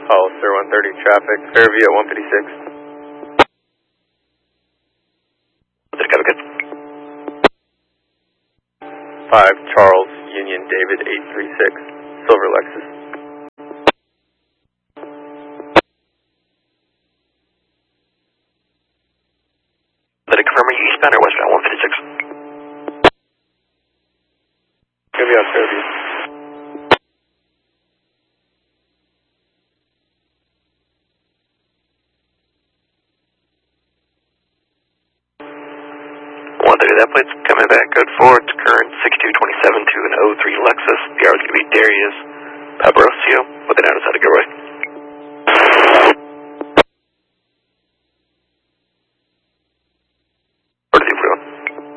Hollister 130 traffic, Fairview at 156. Copy, good. 5 Charles Union David 836, Silver Lexus. Let it confirm, are you eastbound or westbound 156? Gonna be on Fairview. That plate's coming back, code 4, it's current 6227 to an 03 Lexus. The hour's going to be Darius Pabrosio.